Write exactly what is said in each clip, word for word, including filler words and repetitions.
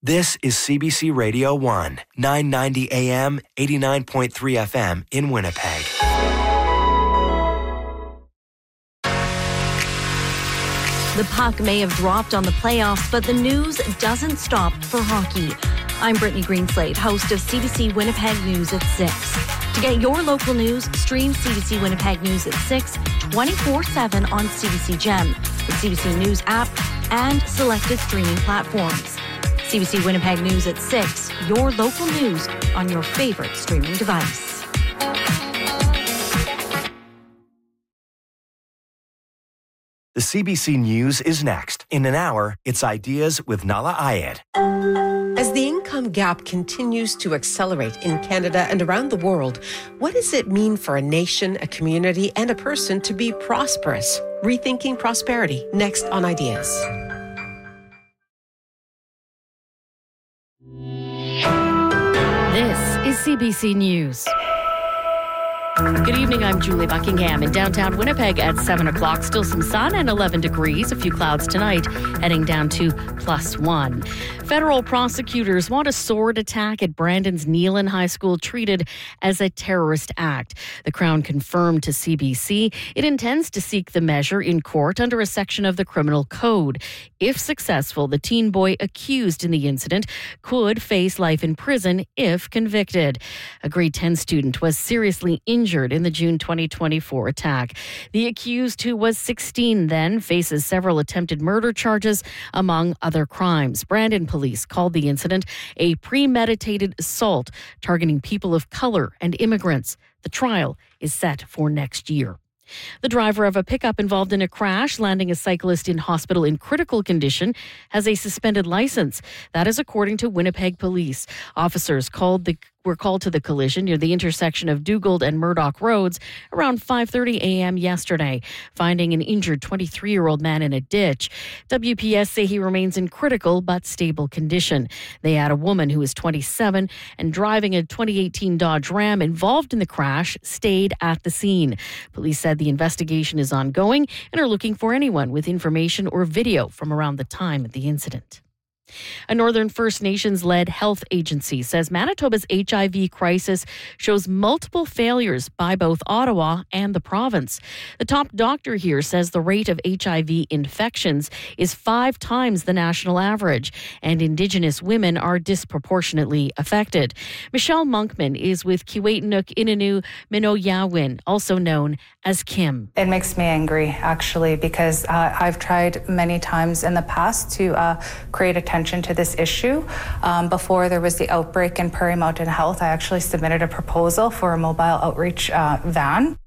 This is C B C Radio one, nine ninety A M, eighty-nine point three F M in Winnipeg. The puck may have dropped on the playoffs, but the news doesn't stop for hockey. I'm Brittany Greenslade, host of C B C Winnipeg News at six. To get your local news, stream C B C Winnipeg News at six, twenty-four seven on C B C Gem, the C B C News app, and selected streaming platforms. C B C Winnipeg News at six, your local news on your favorite streaming device. The C B C News is next. In an hour, it's Ideas with Nala Ayed. As the income gap continues to accelerate in Canada and around the world, what does it mean for a nation, a community, and a person to be prosperous? Rethinking Prosperity, next on Ideas. This is C B C News. Good evening, I'm Julie Buckingham in downtown Winnipeg at seven o'clock. Still some sun and eleven degrees. A few clouds tonight, heading down to plus one. Federal prosecutors want a sword attack at Brandon's Neelan High School treated as a terrorist act. The Crown confirmed to C B C it intends to seek the measure in court under a section of the Criminal Code. If successful, the teen boy accused in the incident could face life in prison if convicted. A grade ten student was seriously injured in the June twenty twenty-four attack. The accused, who was sixteen then, faces several attempted murder charges, among other crimes. Brandon police called the incident a premeditated assault targeting people of color and immigrants. The trial is set for next year. The driver of a pickup involved in a crash, landing a cyclist in hospital in critical condition, has a suspended license. That is according to Winnipeg police. Officers called the were called to the collision near the intersection of Dugald and Murdoch Roads around five thirty a.m. yesterday, finding an injured twenty-three-year-old man in a ditch. W P S say he remains in critical but stable condition. They add a woman who is twenty-seven and driving a twenty eighteen Dodge Ram involved in the crash stayed at the scene. Police said the investigation is ongoing and are looking for anyone with information or video from around the time of the incident. A Northern First Nations-led health agency says Manitoba's H I V crisis shows multiple failures by both Ottawa and the province. The top doctor here says the rate of H I V infections is five times the national average, and Indigenous women are disproportionately affected. Michelle Monkman is with Kiiwetinoong Inanu Minoyawin, also known as Kim. It makes me angry, actually, because uh, I've tried many times in the past to uh, create attention to this issue. Um, before there was the outbreak in Prairie Mountain Health, I actually submitted a proposal for a mobile outreach uh, van.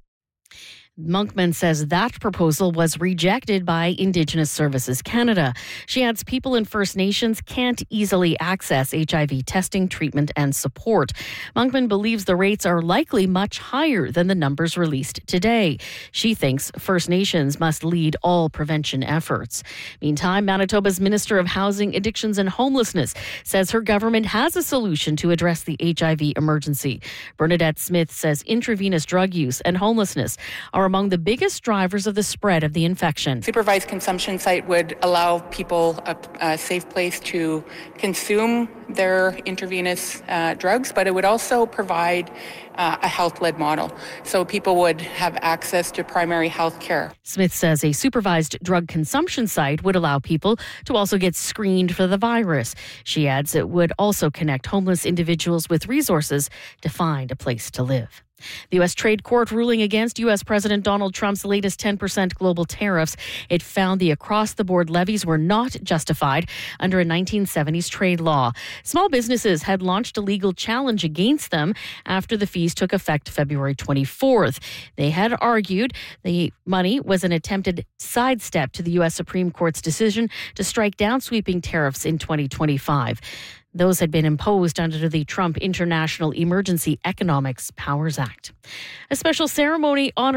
Monkman says that proposal was rejected by Indigenous Services Canada. She adds people in First Nations can't easily access H I V testing, treatment, and support. Monkman believes the rates are likely much higher than the numbers released today. She thinks First Nations must lead all prevention efforts. Meantime, Manitoba's Minister of Housing, Addictions and Homelessness says her government has a solution to address the H I V emergency. Bernadette Smith says intravenous drug use and homelessness are among the biggest drivers of the spread of the infection. Supervised consumption site would allow people a, a safe place to consume their intravenous uh, drugs, but it would also provide uh, a health-led model, so people would have access to primary health care. Smith says a supervised drug consumption site would allow people to also get screened for the virus. She adds it would also connect homeless individuals with resources to find a place to live. The U S Trade Court ruling against U S President Donald Trump's latest ten percent global tariffs. It found the across-the-board levies were not justified under a nineteen seventies trade law. Small businesses had launched a legal challenge against them after the fees took effect February twenty-fourth. They had argued the money was an attempted sidestep to the U S Supreme Court's decision to strike down sweeping tariffs in twenty twenty-five. Those had been imposed under the Trump International Emergency Economics Powers Act. A special ceremony honoring